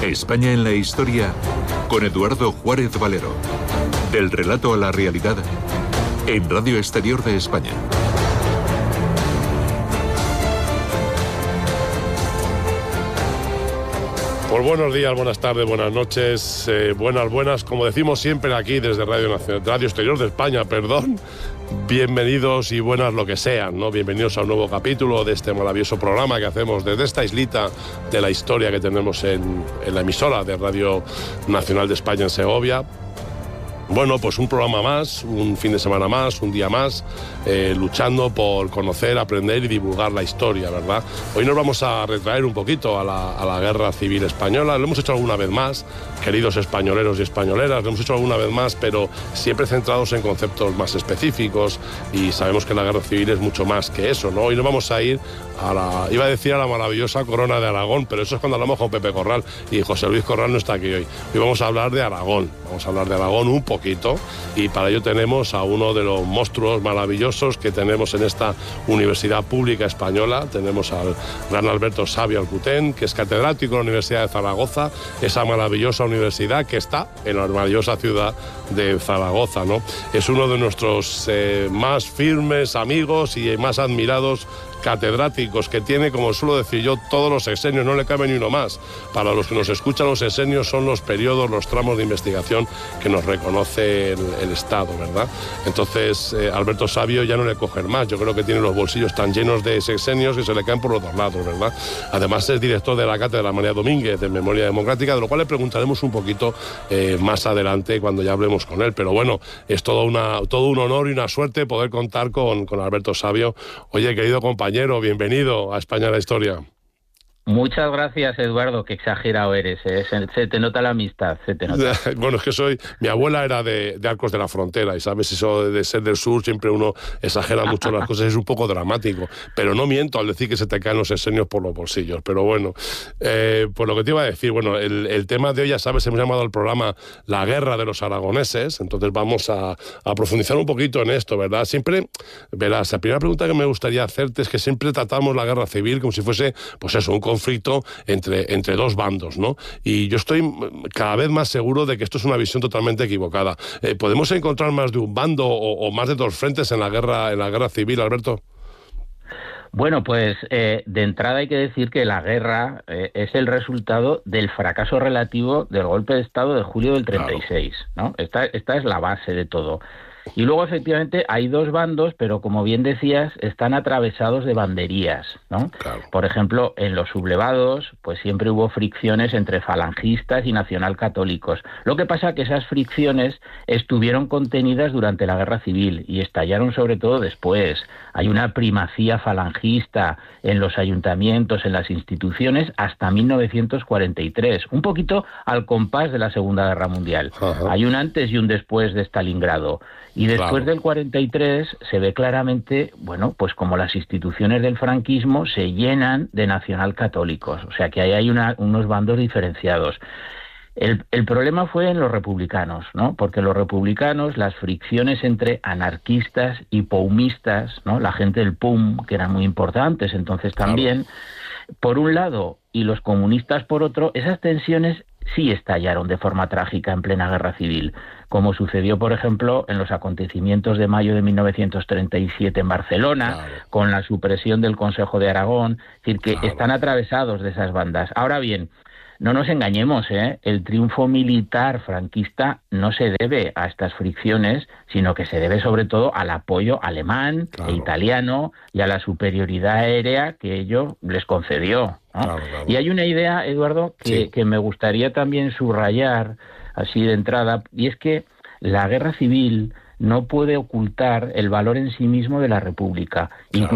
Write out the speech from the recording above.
España en la historia con Eduardo Juárez Valero. Del relato a la realidad en Radio Exterior de España. Pues buenos días, buenas tardes, buenas noches, buenas, como decimos siempre aquí desde Radio Exterior de España, bienvenidos y buenas lo que sean, ¿no? Bienvenidos a un nuevo capítulo de este maravilloso programa que hacemos desde esta islita de la historia que tenemos en la emisora de Radio Nacional de España en Segovia. Bueno, pues un programa más, un fin de semana más, un día más, luchando por conocer, aprender y divulgar la historia, ¿verdad? Hoy nos vamos a retraer un poquito a la Guerra Civil Española. Lo hemos hecho alguna vez más, queridos españoleros y españoleras, lo hemos hecho alguna vez más, pero siempre centrados en conceptos más específicos, y sabemos que la Guerra Civil es mucho más que eso, ¿no? Hoy nos vamos a ir iba a decir a la maravillosa corona de Aragón, pero eso es cuando hablamos con Pepe Corral, y José Luis Corral no está aquí hoy. Hoy vamos a hablar de Aragón, un poquito, y para ello tenemos a uno de los monstruos maravillosos que tenemos en esta universidad pública española. Tenemos al gran Alberto Sabio Alcutén, que es catedrático de la Universidad de Zaragoza, esa maravillosa universidad que está en la maravillosa ciudad de Zaragoza, ¿no? Es uno de nuestros más firmes amigos y más admirados catedráticos que tiene, como suelo decir yo, todos los sexenios, no le cabe ni uno más. Para los que nos escuchan, los sexenios son los periodos, los tramos de investigación que nos reconoce el Estado, ¿verdad? Entonces, Alberto Sabio ya no le cogen más. Yo creo que tiene los bolsillos tan llenos de sexenios que se le caen por los dos lados, ¿verdad? Además, es director de la Cátedra María Domínguez de Memoria Democrática, de lo cual le preguntaremos un poquito más adelante cuando ya hablemos con él. Pero bueno, es todo un honor y una suerte poder contar con Alberto Sabio. Oye, querido compañero, bienvenido a España la Historia. Muchas gracias, Eduardo, qué exagerado eres, ¿eh? Se te nota la amistad, se te nota. Bueno, es que mi abuela era de Arcos de la Frontera, y sabes, eso de ser del sur, siempre uno exagera mucho las cosas, es un poco dramático, pero no miento al decir que se te caen los sexenios por los bolsillos. Pero bueno, pues lo que te iba a decir, bueno, el tema de hoy, ya sabes, hemos llamado al programa La Guerra de los Aragoneses, entonces vamos a profundizar un poquito en esto, ¿verdad? Siempre, verás, la primera pregunta que me gustaría hacerte es que siempre tratamos la guerra civil como si fuese, pues eso, un conflicto entre dos bandos, ¿no? Y yo estoy cada vez más seguro de que esto es una visión totalmente equivocada. ¿Podemos encontrar más de un bando o más de dos frentes en la guerra civil, Alberto? Bueno, pues de entrada hay que decir que la guerra es el resultado del fracaso relativo del golpe de Estado de julio del 36, claro, ¿no? Esta es la base de todo. Y luego, efectivamente, hay dos bandos, pero como bien decías, están atravesados de banderías, ¿no? Claro. Por ejemplo, en los sublevados, pues siempre hubo fricciones entre falangistas y nacionalcatólicos. Lo que pasa es que esas fricciones estuvieron contenidas durante la Guerra Civil y estallaron sobre todo después. Hay una primacía falangista en los ayuntamientos, en las instituciones, hasta 1943, un poquito al compás de la Segunda Guerra Mundial. Ajá. Hay un antes y un después de Stalingrado. Y después del 43 se ve claramente, bueno, pues como las instituciones del franquismo se llenan de nacionalcatólicos, o sea que ahí hay unos bandos diferenciados. El problema fue en los republicanos, ¿no? Porque los republicanos, las fricciones entre anarquistas y poumistas, ¿no? La gente del PUM, que eran muy importantes entonces también, por un lado, y los comunistas por otro, esas tensiones sí estallaron de forma trágica en plena guerra civil, como sucedió, por ejemplo, en los acontecimientos de mayo de 1937 en Barcelona, claro, con la supresión del Consejo de Aragón, es decir, que están atravesados de esas bandas. Ahora bien, no nos engañemos, el triunfo militar franquista no se debe a estas fricciones, sino que se debe sobre todo al apoyo alemán e italiano y a la superioridad aérea que ello les concedió, ¿no? Claro. Y hay una idea, Eduardo, que me gustaría también subrayar así de entrada, y es que la guerra civil no puede ocultar el valor en sí mismo de la República. Claro.